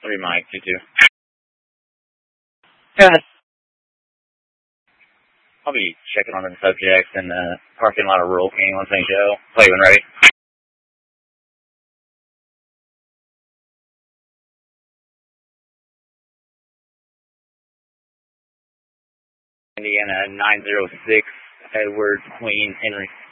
3 Mike, 2-2. Good. I'll be checking on the subjects in the parking lot of Rural King on St. Joe. Play when ready. Indiana 906, Edward, Queen, Henry.